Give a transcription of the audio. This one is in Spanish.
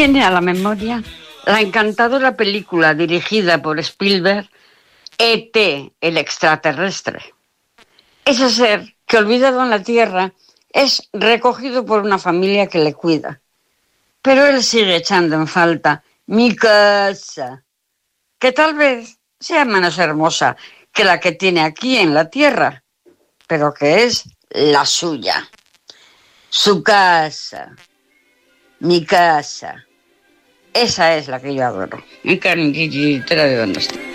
viene a la memoria la encantadora película dirigida por Spielberg, E.T., el extraterrestre. Ese ser que, olvidado en la Tierra, es recogido por una familia que le cuida. Pero él sigue echando en falta mi casa, que tal vez sea menos hermosa que la que tiene aquí en la Tierra, pero que es la suya. Su casa, mi casa. Esa es la que yo adoro. En carretera de donde estoy.